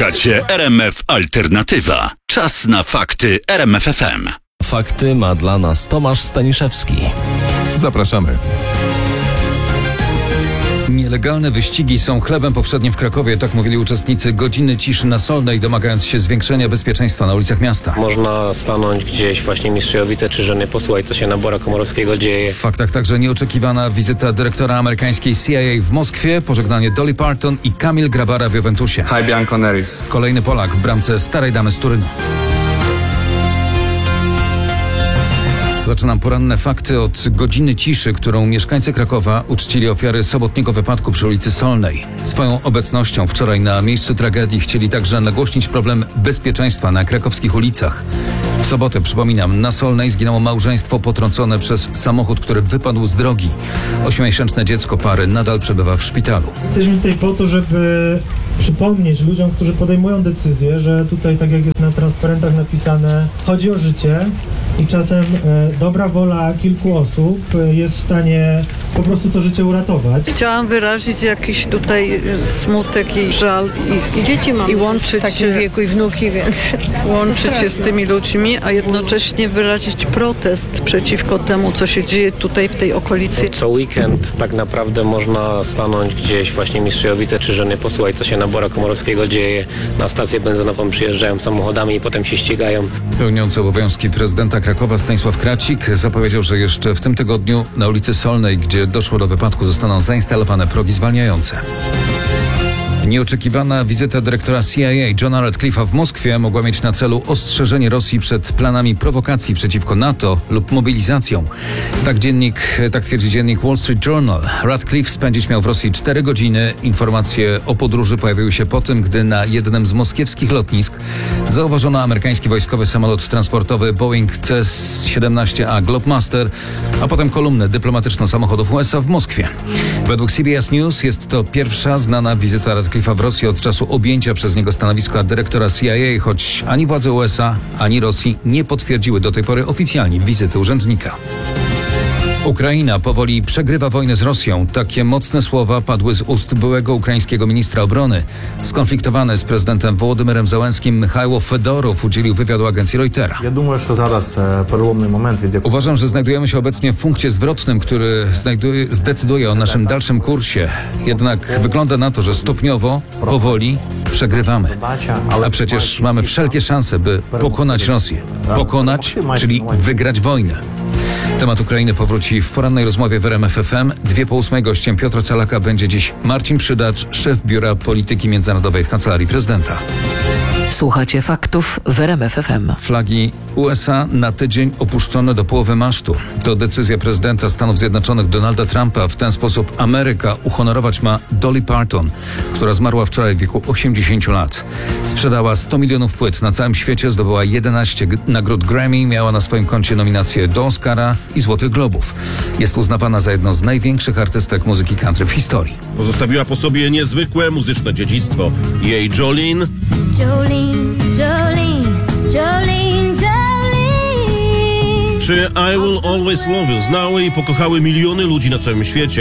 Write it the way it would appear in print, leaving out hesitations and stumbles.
Słuchacie RMF Alternatywa. Czas na fakty RMF FM. Fakty ma dla nas Tomasz Staniszewski. Zapraszamy. Nielegalne wyścigi są chlebem powszednim w Krakowie, tak mówili uczestnicy godziny ciszy na Solnej, domagając się zwiększenia bezpieczeństwa na ulicach miasta. Można stanąć gdzieś właśnie Mistrzejowice czy Żony Posłuchaj, co się na Bora Komorowskiego dzieje. W faktach także nieoczekiwana wizyta dyrektora amerykańskiej CIA w Moskwie, pożegnanie Dolly Parton i Kamil Grabara w Juventusie. Hi Bianco Neris. Kolejny Polak w bramce Starej Damy z Turynu. Zaczynam poranne fakty od godziny ciszy, którą mieszkańcy Krakowa uczcili ofiary sobotniego wypadku przy ulicy Solnej. Swoją obecnością wczoraj na miejscu tragedii chcieli także nagłośnić problem bezpieczeństwa na krakowskich ulicach. W sobotę, przypominam, na Solnej zginęło małżeństwo potrącone przez samochód, który wypadł z drogi. 8-miesięczne dziecko pary nadal przebywa w szpitalu. Jesteśmy tutaj po to, żeby przypomnieć ludziom, którzy podejmują decyzje, że tutaj, tak jak jest na transparentach napisane, chodzi o życie i czasem dobra wola kilku osób jest w stanie po prostu to życie uratować. Chciałam wyrazić jakiś tutaj smutek i żal i dzieci mam i łączyć w takim wieku i wnuki, więc łączyć się z tymi ludźmi, a jednocześnie wyrazić protest przeciwko temu, co się dzieje tutaj w tej okolicy. Co weekend tak naprawdę można stanąć gdzieś właśnie Mistrzejowice czy Żony Posłuchaj, co się na Bora Komorowskiego dzieje. Na stację benzynową przyjeżdżają samochodami i potem się ścigają. Pełniący obowiązki prezydenta Krakowa Stanisław Kracik zapowiedział, że jeszcze w tym tygodniu na ulicy Solnej, gdzie doszło do wypadku, zostaną zainstalowane progi zwalniające. Nieoczekiwana wizyta dyrektora CIA Johna Ratcliffe'a w Moskwie mogła mieć na celu ostrzeżenie Rosji przed planami prowokacji przeciwko NATO lub mobilizacją. Tak twierdzi dziennik Wall Street Journal. Ratcliffe spędzić miał w Rosji 4 godziny. Informacje o podróży pojawiły się po tym, gdy na jednym z moskiewskich lotnisk zauważono amerykański wojskowy samolot transportowy Boeing C-17A Globemaster, a potem kolumnę dyplomatyczno-samochodów USA w Moskwie. Według CBS News jest to pierwsza znana wizyta Ratcliffe'a w Rosji od czasu objęcia przez niego stanowiska dyrektora CIA, choć ani władze USA, ani Rosji nie potwierdziły do tej pory oficjalnie wizyty urzędnika. Ukraina powoli przegrywa wojnę z Rosją. Takie mocne słowa padły z ust byłego ukraińskiego ministra obrony. Skonfliktowany z prezydentem Wołodymyrem Zełenskim Michajło Fedorow udzielił wywiadu agencji Reutera. Uważam, że znajdujemy się obecnie w punkcie zwrotnym, który zdecyduje o naszym dalszym kursie. Jednak wygląda na to, że stopniowo, powoli przegrywamy. A przecież mamy wszelkie szanse, by pokonać Rosję. Pokonać, czyli wygrać wojnę. Temat Ukrainy powróci w porannej rozmowie w RMF FM. 2:08 gościem Piotra Calaka będzie dziś Marcin Przydacz, szef Biura Polityki Międzynarodowej w Kancelarii Prezydenta. Słuchacie faktów w RMF FM. Flagi USA na tydzień opuszczone do połowy masztu. To decyzja prezydenta Stanów Zjednoczonych Donalda Trumpa. W ten sposób Ameryka uhonorować ma Dolly Parton, która zmarła wczoraj w wieku 80 lat. Sprzedała 100 milionów płyt na całym świecie, zdobyła 11 nagród Grammy, miała na swoim koncie nominacje do Oscara i Złotych Globów. Jest uznawana za jedną z największych artystek muzyki country w historii. Pozostawiła po sobie niezwykłe muzyczne dziedzictwo. Jej Jolene, czy I Will Always Love You znały i pokochały miliony ludzi na całym świecie.